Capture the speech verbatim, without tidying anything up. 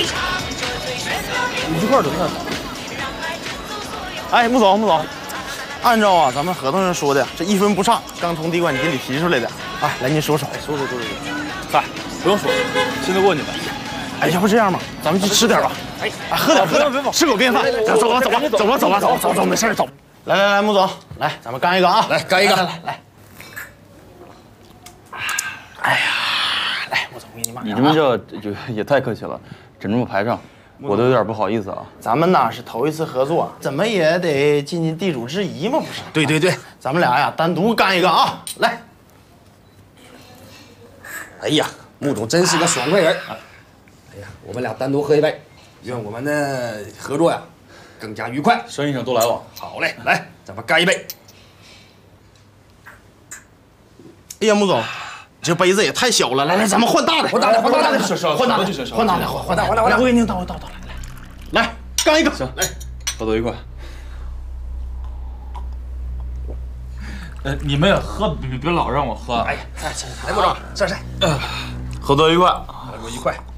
一块儿得了。哎，穆总，穆总，按照啊咱们合同上说的，这一分不差，刚从地管局里提出来的。哎，来您收手， 收收收收。嗨，不用说，信得过你们。 哎，要不这样吧，咱们去吃点吧。哎，喝点，喝点，吃口便饭。走走吧，走吧，走吧，走吧，走走走，没事，走。来来来，穆总，来，咱们干一个啊！ 来，干一个， 来来来。哎呀，来，穆总，我给你买。 你这么叫就也太客气了，整这么排场，我都有点不好意思啊。 咱们呐是头一次合作，怎么也得尽尽地主之谊嘛，不是？ 对对对， 咱们俩呀单独干一个啊！来。 哎呀，穆总真是个爽快人。哎呀，我们俩单独喝一杯，愿我们的合作呀更加愉快， 生意上多来往。 好嘞，来，咱们干一杯。 哎呀，穆总，这杯子也太小了，来来，咱们换大的， 换大的，换大的， 换大的，换大的，换大的，换大的，我给您倒，我倒倒来，来，来，干一个， 行，来，合作愉快。 呃，你们也喝，别别老让我喝。 哎呀，来，来，穆总，晒晒。 合作愉快， 合作愉快。